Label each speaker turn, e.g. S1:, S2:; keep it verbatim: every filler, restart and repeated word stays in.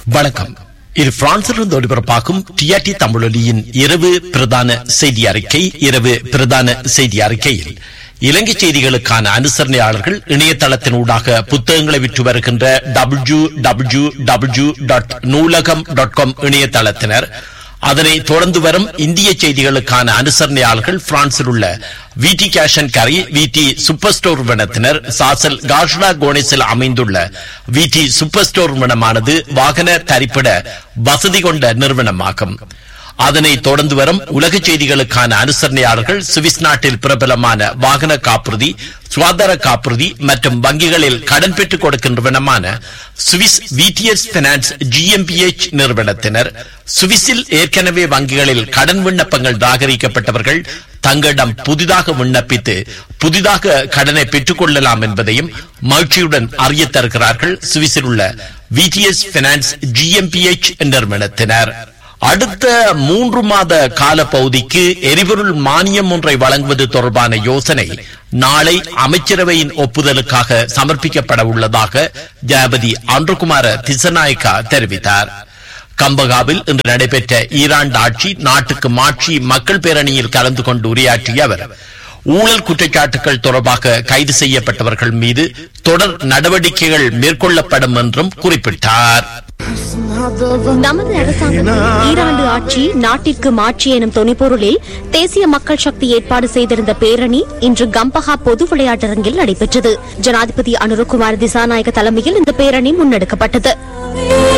S1: வணக்கம். இது பிரான்சிலிருந்து ஒளிபரப்பாகும் டிஆர்டி தமிழொலியின் இரவு பிரதான செய்தி அறிக்கை. இரவு பிரதான செய்தி அறிக்கையில் இலங்கை செய்திகளுக்கான அனுசரணையாளர்கள் இணையதளத்தினூடாக புத்தகங்களை விற்று வருகின்ற டபிள்யூ டபிள்யூ டபிள்யூ டாட் நூலகம் டாட் காம் இணையதளத்தினர், அதனை தொடர்ந்து வரும் இந்திய செய்திகளுக்கான அனுசரணையாளர்கள் பிரான்சில் உள்ள விடி கேஷ் அண்ட் கேரி விடி சூப்பர் ஸ்டோர் நிறுவனத்தினர். சாசல் காஷ்லா கோனிஸில் அமைந்துள்ள விடி சூப்பர் ஸ்டோர் நிறுவனமானது வாகன தரிப்பிட வசதி கொண்ட நிறுவனமாகும். அதனை தொடர்ந்து வரும் உலக செய்திகளுக்கான அனுசரணையாளர்கள் சுவிஸ் நாட்டில் பிரபலமான வாகன காப்புறுதி, சுகாதார காப்புறுதி மற்றும் வங்கிகளில் கடன் பெற்றுக் கொடுக்கின்றவனமான சுவிஸ் விடிஎஸ் பைனான்ஸ் ஜிஎம்பிஎச் நிறுவனத்தினர். சுவிஸில் ஏற்கனவே வங்கிகளில் கடன் விண்ணப்பங்கள் நிராகரிக்கப்பட்டவர்கள் தங்களிடம் புதிதாக விண்ணப்பித்து புதிதாக கடனை பெற்றுக் கொள்ளலாம் என்பதையும் மகிழ்ச்சியுடன் அறிய தருகிறார்கள் சுவிஸில் உள்ள விடிஎஸ் பைனான்ஸ் ஜிஎம்பிஎச் நிறுவனத்தினர். அடுத்த மூன்று மாத கால பகுதிக்கு எரிபொருள் மானியம் ஒன்றை வழங்குவது தொடர்பான யோசனை நாளை அமைச்சரவையின் ஒப்புதலுக்காக சமர்ப்பிக்கப்பட உள்ளதாக ஜனாதிபதி அன்ருகுமார திசநாயக்கா தெரிவித்தார். கம்பகாவில் இன்று நடைபெற்ற ஈரான் ஆட்சி நாட்டுக்கு மாற்றி மக்கள் பேரணியில் கலந்து கொண்டு உரையாற்றிய அவர், ஊழல் குற்றச்சாட்டுகள் தொடர்பாக கைது செய்யப்பட்டவர்கள் மீது தொடர் நடவடிக்கைகள் மேற்கொள்ளப்படும் என்றும் குறிப்பிட்டார்.
S2: நமது அரசாங்கத்தின் ஈராண்டு ஆட்சி நாட்டிற்கு மாற்றி எனும் துணைப்பொருளில் தேசிய மக்கள் சக்தி ஏற்பாடு செய்திருந்த பேரணி இன்று கம்பஹா பொது விளையாட்டரங்கில் நடைபெற்றது. ஜனாதிபதி அனுரகுமார் திசாநாயக்க தலைமையில் இந்த பேரணி முன்னெடுக்கப்பட்டது.